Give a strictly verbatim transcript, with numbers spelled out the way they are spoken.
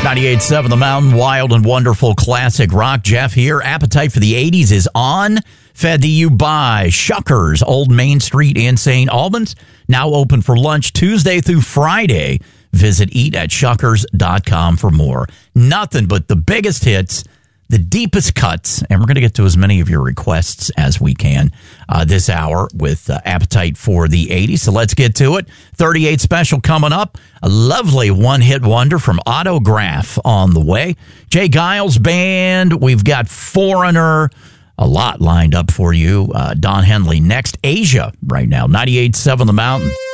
ninety-eight point seven The Mountain, wild and wonderful classic rock. Jeff here. Appetite for the eighties is on. Fed to you by Shuckers, Old Main Street in Saint Albans. Now open for lunch Tuesday through Friday. Visit eat at shuckers dot com for more. Nothing but the biggest hits, the deepest cuts, and we're going to get to as many of your requests as we can uh, this hour with uh, Appetite for the eighties. So let's get to it. thirty-eight special coming up. A lovely one-hit wonder from Autograph on the way. Jay Giles Band. We've got Foreigner. A lot lined up for you. Uh, Don Henley next. Asia right now. ninety-eight point seven The Mountain.